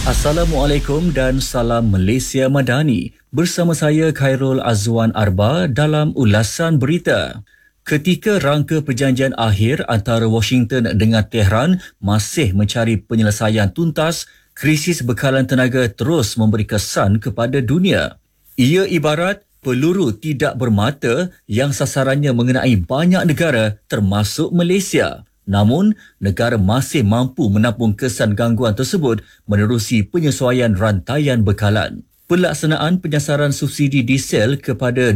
Assalamualaikum dan salam Malaysia Madani. Bersama saya Khairul Azwan Arba dalam ulasan berita. Ketika rangka perjanjian akhir antara Washington dengan Tehran masih mencari penyelesaian tuntas, krisis bekalan tenaga terus memberi kesan kepada dunia. Ia ibarat peluru tidak bermata yang sasarannya mengenai banyak negara termasuk Malaysia. Namun, negara masih mampu menampung kesan gangguan tersebut menerusi penyesuaian rantaian bekalan. Pelaksanaan penyasaran subsidi diesel kepada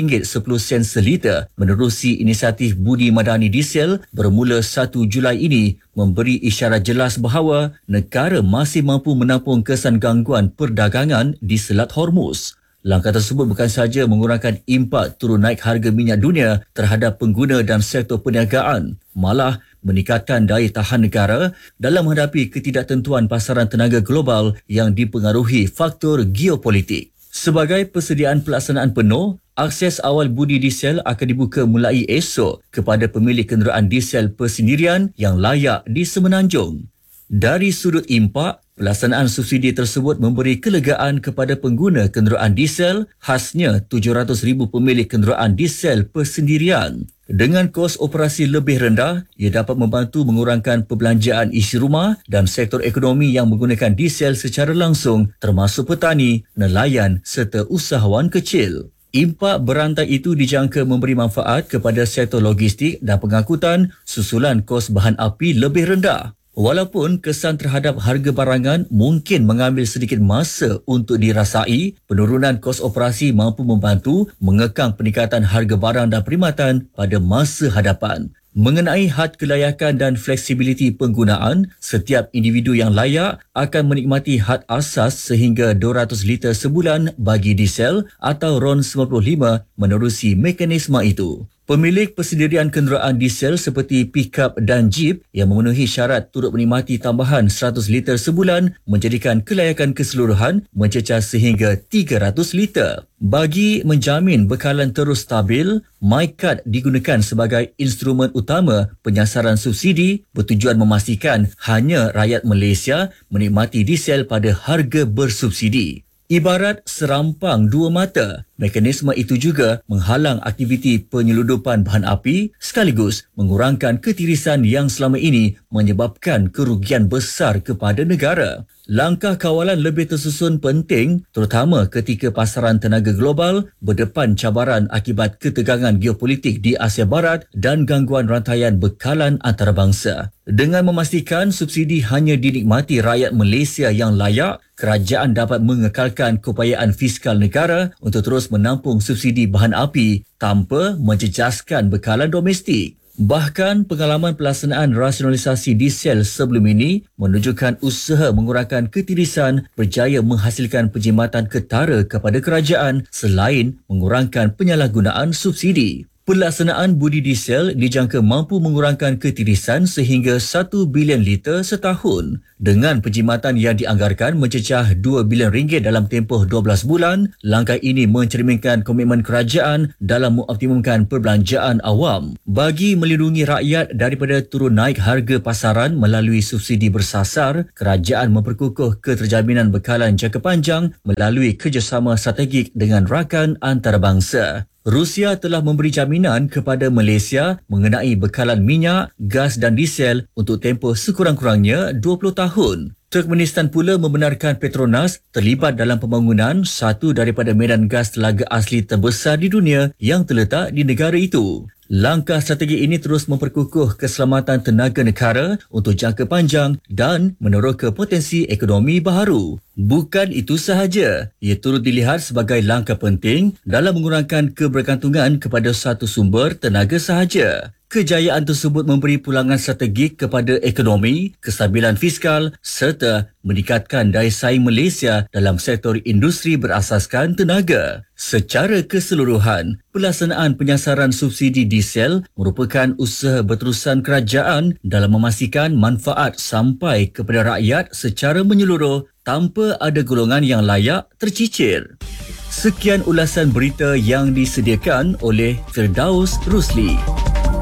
RM2.10 seliter menerusi inisiatif Budi Madani Diesel bermula 1 Julai ini memberi isyarat jelas bahawa negara masih mampu menampung kesan gangguan perdagangan di Selat Hormuz. Langkah tersebut bukan sahaja mengurangkan impak turun naik harga minyak dunia terhadap pengguna dan sektor perniagaan, malah meningkatkan daya tahan negara dalam menghadapi ketidaktentuan pasaran tenaga global yang dipengaruhi faktor geopolitik. Sebagai persediaan pelaksanaan penuh, akses awal budi diesel akan dibuka mulai esok kepada pemilik kenderaan diesel persendirian yang layak di Semenanjung. Dari sudut impak, pelaksanaan subsidi tersebut memberi kelegaan kepada pengguna kenderaan diesel, khasnya 700,000 pemilik kenderaan diesel persendirian. Dengan kos operasi lebih rendah, ia dapat membantu mengurangkan perbelanjaan isi rumah dan sektor ekonomi yang menggunakan diesel secara langsung, termasuk petani, nelayan serta usahawan kecil. Impak berantai itu dijangka memberi manfaat kepada sektor logistik dan pengangkutan susulan kos bahan api lebih rendah. Walaupun kesan terhadap harga barangan mungkin mengambil sedikit masa untuk dirasai, penurunan kos operasi mampu membantu mengekang peningkatan harga barang dan perkhidmatan pada masa hadapan. Mengenai had kelayakan dan fleksibiliti penggunaan, setiap individu yang layak akan menikmati had asas sehingga 200 liter sebulan bagi diesel atau RON 95 menerusi mekanisme itu. Pemilik persendirian kenderaan diesel seperti pickup dan jeep yang memenuhi syarat turut menikmati tambahan 100 liter sebulan menjadikan kelayakan keseluruhan mencecah sehingga 300 liter. Bagi menjamin bekalan terus stabil, MyCard digunakan sebagai instrumen utama penyasaran subsidi bertujuan memastikan hanya rakyat Malaysia menikmati diesel pada harga bersubsidi. Ibarat serampang dua mata, mekanisme itu juga menghalang aktiviti penyeludupan bahan api sekaligus mengurangkan ketirisan yang selama ini menyebabkan kerugian besar kepada negara. Langkah kawalan lebih tersusun penting terutama ketika pasaran tenaga global berdepan cabaran akibat ketegangan geopolitik di Asia Barat dan gangguan rantaian bekalan antarabangsa. Dengan memastikan subsidi hanya dinikmati rakyat Malaysia yang layak, kerajaan dapat mengekalkan keupayaan fiskal negara untuk terus menampung subsidi bahan api tanpa menjejaskan bekalan domestik. Bahkan pengalaman pelaksanaan rasionalisasi diesel sebelum ini menunjukkan usaha mengurangkan ketirisan berjaya menghasilkan penjimatan ketara kepada kerajaan selain mengurangkan penyalahgunaan subsidi. Pelaksanaan budi diesel dijangka mampu mengurangkan ketirisan sehingga 1 bilion liter setahun. Dengan penjimatan yang dianggarkan mencecah RM2 bilion dalam tempoh 12 bulan, langkah ini mencerminkan komitmen kerajaan dalam mengoptimumkan perbelanjaan awam. Bagi melindungi rakyat daripada turun naik harga pasaran melalui subsidi bersasar, kerajaan memperkukuh keterjaminan bekalan jangka panjang melalui kerjasama strategik dengan rakan antarabangsa. Rusia telah memberi jaminan kepada Malaysia mengenai bekalan minyak, gas dan diesel untuk tempoh sekurang-kurangnya 20 tahun. Turkmenistan pula membenarkan Petronas terlibat dalam pembangunan satu daripada medan gas telaga asli terbesar di dunia yang terletak di negara itu. Langkah strategi ini terus memperkukuh keselamatan tenaga negara untuk jangka panjang dan meneroka potensi ekonomi baharu. Bukan itu sahaja, ia turut dilihat sebagai langkah penting dalam mengurangkan kebergantungan kepada satu sumber tenaga sahaja. Kejayaan tersebut memberi pulangan strategik kepada ekonomi, kestabilan fiskal serta meningkatkan daya saing Malaysia dalam sektor industri berasaskan tenaga. Secara keseluruhan, pelaksanaan penyasaran subsidi diesel merupakan usaha berterusan kerajaan dalam memastikan manfaat sampai kepada rakyat secara menyeluruh tanpa ada golongan yang layak tercicir. Sekian ulasan berita yang disediakan oleh Firdaus Rusli.